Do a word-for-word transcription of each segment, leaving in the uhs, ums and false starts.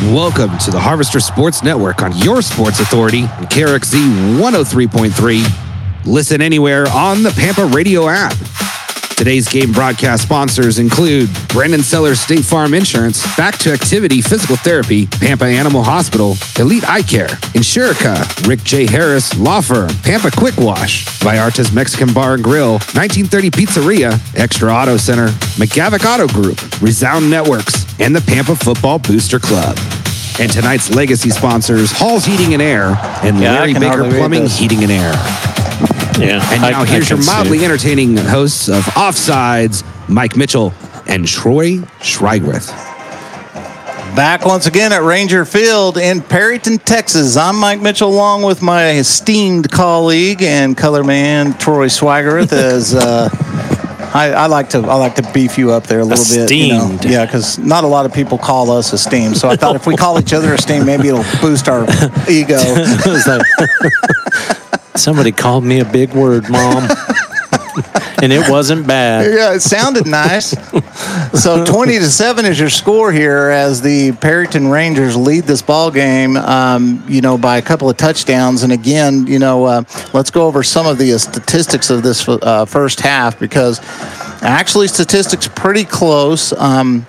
Welcome to the Harvester Sports Network on your sports authority, K R X Z one oh three point three. Listen anywhere on the Pampa Radio app. Today's game broadcast sponsors include Brandon Sellers State Farm Insurance, Back to Activity Physical Therapy, Pampa Animal Hospital, Elite Eye Care, Insurica, Rick J. Harris Law Firm, Pampa Quick Wash, Vallarta's Mexican Bar and Grill, nineteen thirty Pizzeria, Extra Auto Center, McGavick Auto Group, Resound Networks, and the Pampa Football Booster Club. And tonight's legacy sponsors, Hall's Heating and Air and Yeah, Larry Baker Plumbing, Heating and Air. Yeah. And now I, here's I your mildly see. entertaining hosts of Offsides, Mike Mitchell and Troy Schreigrith. Back once again at Ranger Field in Perryton, Texas. I'm Mike Mitchell along with my esteemed colleague and color man, Troy Schreigrith. as uh, I, I like to I like to beef you up there a little Esteemed. bit. You know? Yeah, because not a lot of people call us esteemed. So I thought if we call each other esteemed, maybe it'll boost our ego. It was like, somebody called me a big word, Mom. And it wasn't bad. Yeah, it sounded nice. So twenty to seven is your score here as the Perryton Rangers lead this ball game, um, you know, by a couple of touchdowns. And again, you know, uh, let's go over some of the uh, statistics of this uh, first half because actually statistics pretty close. Um,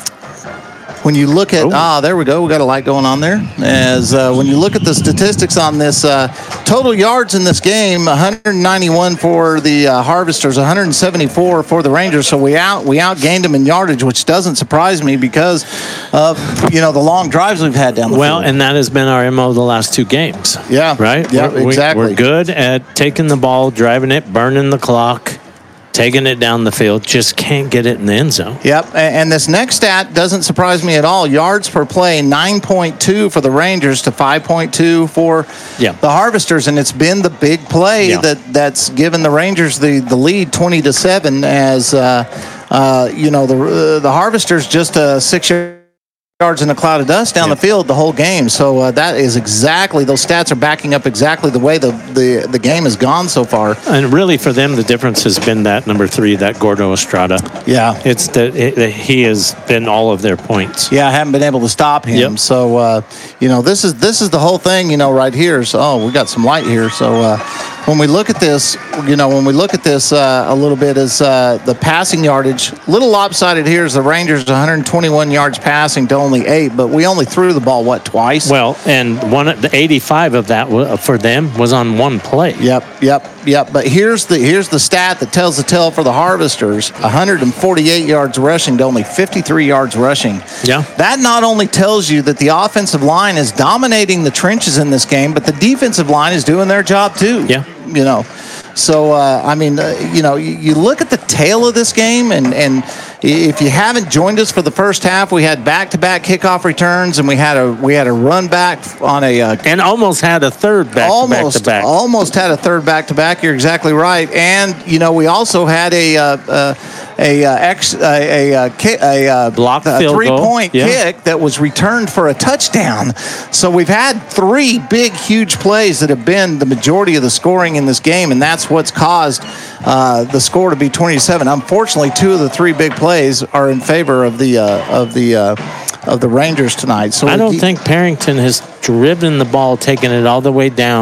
When you look at, ah, there we go. We got a light going on there. As uh, when you look at the statistics on this, uh, total yards in this game, one hundred ninety-one for the uh, Harvesters, one hundred seventy-four for the Rangers. So we out we outgained them in yardage, which doesn't surprise me because of, you know, the long drives we've had down the Well, field. and that has been our M O the last two games. Yeah. Right? Yeah, We're- we- exactly. We're good at taking the ball, driving it, burning the clock, taking it down the field, just can't get it in the end zone. Yep, a- and this next stat doesn't surprise me at all. Yards per play, nine point two for the Rangers to five point two for Yeah. the Harvesters, and it's been the big play Yeah. that, that's given the Rangers the, the lead twenty to seven as, uh, uh, you know, the uh, the Harvesters just uh, six yards in a cloud of dust down Yeah. the field the whole game. So uh, that is exactly, those stats are backing up exactly the way the, the, the game has gone so far. And really for them, the difference has been that number three, that Gordo Estrada. Yeah. It's that it, he has been all of their points. Yeah, I haven't been able to stop him. Yep. So, uh, you know, this is this is the whole thing, you know, right here. So, oh, we got some light here. So, uh, when we look at this, you know, when we look at this uh, a little bit is uh, the passing yardage. A little lopsided here is the Rangers one hundred twenty-one yards passing to only eight, but we only threw the ball, what, twice? Well, and one the eighty-five of that wa- for them was on one play. Yep, yep, yep. But here's the here's the stat that tells the tale for the Harvesters: one hundred forty-eight yards rushing to only fifty-three yards rushing. Yeah. That not only tells you that the offensive line is dominating the trenches in this game, but the defensive line is doing their job too. Yeah. You know. So, uh, I mean, uh, you know, you, you look at the tail of this game, and, and if you haven't joined us for the first half, we had back-to-back kickoff returns, and we had a we had a run back on a uh, And almost had a third back almost to back. almost had a third back-to-back. You're exactly right, and you know, we also had a uh, uh, a uh, ex a a, a, ki- a, uh Blocked a field goal. three-point Yeah. kick that was returned for a touchdown. So we've had three big, huge plays that have been the majority of the scoring in this game, and that's what's caused uh, the score to be twenty to seven. Unfortunately, two of the three big plays are in favor of the uh, of the uh, of the Rangers tonight. So I don't he- think Perryton has driven the ball, taken it all the way down.